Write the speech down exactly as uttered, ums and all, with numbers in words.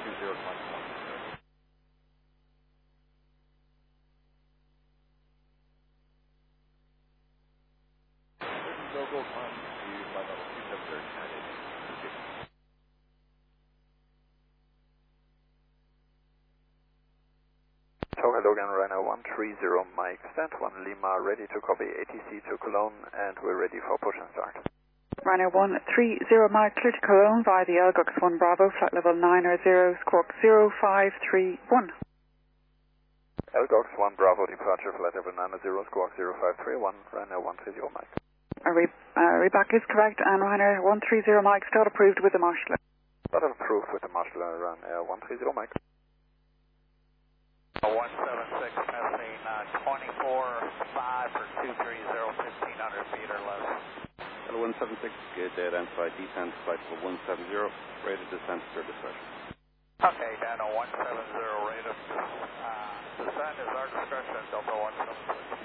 two zero one one. Local climb to flight level two seven zero United. So hello again, Ryanair one three zero Mike, stand one Lima, ready to copy A T C to Cologne, and we're ready for push and start. Ryanair one three zero Mike, clear to Cologne via the Elgox one Bravo, flight level nine zero, squawk zero five three one. Elgox one Bravo, departure flight level nine zero, squawk zero five three one, Ryanair one three zero Mike. A re uh, reback is correct, and Ryanair one three zero Mike, start approved with the Marshall. Start approved with the Marshall, Ryanair one three zero Mike. one seven six, passing uh, twenty-four five for two three zero, fifteen hundred feet or less. Hello one seven six, good day, identify descent, flight level one seven zero, rated descent, service session. Okay, Dano one seven zero, rated. Uh, descent is our discretion, Delta one seven six.